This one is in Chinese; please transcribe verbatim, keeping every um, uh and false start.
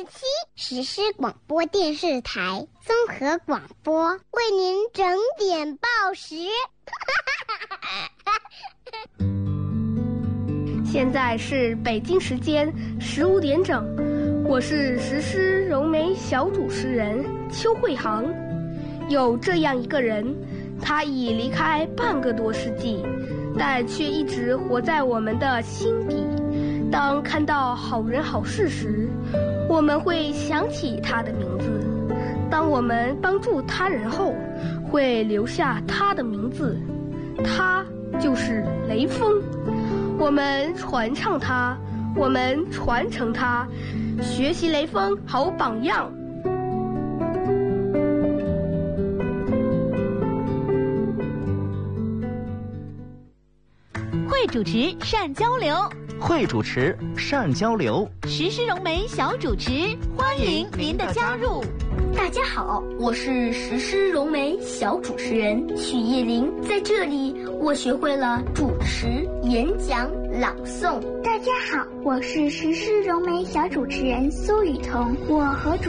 七，实施广播电视台综合广播为您整点报时。 现在是北京时间十五点整，我是实施柔美小主持人邱慧航。有这样一个人，他已离开半个多世纪，但却一直活在我们的心底。当看到好人好事时，我们会想起他的名字；当我们帮助他人后，会留下他的名字。他就是雷锋。我们传唱他，我们传承他，学习雷锋好榜样。 会主持善交流， 会主持善交流， 实施融媒小主持，欢迎您的加入。 大家好，我是实施融媒小主持人许叶玲，在这里我学会了主持、演讲、朗诵。 大家好，我是实施融媒小主持人苏雨桐，我和主